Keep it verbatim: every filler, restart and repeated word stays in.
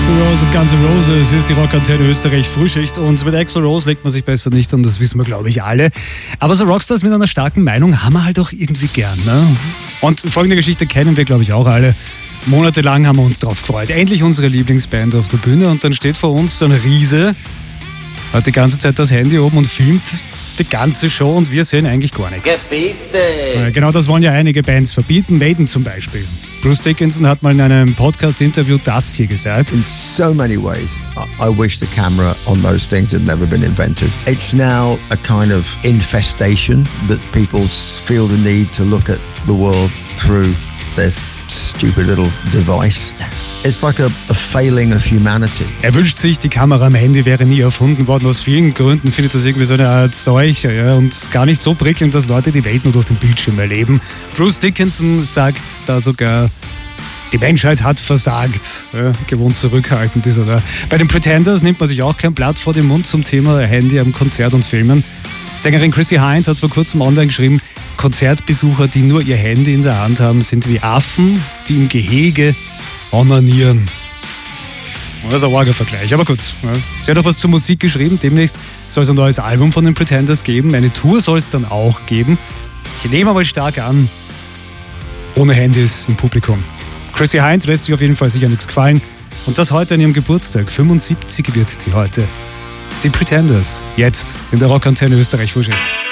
Axl Rose und Guns N' Roses, hier ist die Rockantenne Österreich Frühschicht und mit Axl Rose legt man sich besser nicht an, das wissen wir glaube ich alle. Aber so Rockstars mit einer starken Meinung haben wir halt auch irgendwie gern, ne? Und folgende Geschichte kennen wir glaube ich auch alle. Monatelang haben wir uns drauf gefreut. Endlich unsere Lieblingsband auf der Bühne und dann steht vor uns so ein Riese, hat die ganze Zeit das Handy oben und filmt die ganze Show und wir sehen eigentlich gar nichts. Gebiete! Genau das wollen ja einige Bands verbieten, Maiden zum Beispiel. Bruce Dickinson hat mal in einem Podcast-Interview das hier gesagt. In so many ways, I wish the camera on those things had never been invented. It's now a kind of infestation that people feel the need to look at the world through their stupid little device. It's like a, a failing of humanity. Er wünscht sich, die Kamera am Handy wäre nie erfunden worden. Aus vielen Gründen findet das irgendwie so eine Art Seuche, ja, und gar nicht so prickelnd, dass Leute die Welt nur durch den Bildschirm erleben. Bruce Dickinson sagt da sogar, die Menschheit hat versagt. Ja, gewohnt zurückhaltend ist er da. Bei den Pretenders nimmt man sich auch kein Blatt vor den Mund zum Thema Handy am Konzert und Filmen. Sängerin Chrissy Hynde hat vor kurzem online geschrieben, Konzertbesucher, die nur ihr Handy in der Hand haben, sind wie Affen, die im Gehege onanieren. Das ist ein arger Vergleich, aber gut. Ja. Sie hat auch was zur Musik geschrieben. Demnächst soll es ein neues Album von den Pretenders geben. Eine Tour soll es dann auch geben. Ich nehme aber stark an, ohne Handys im Publikum. Chrissy Hynde lässt sich auf jeden Fall sicher nichts gefallen. Und das heute an ihrem Geburtstag. fünfundsiebzig wird die heute. Die Pretenders, jetzt in der Rockantenne Österreich Frühschicht.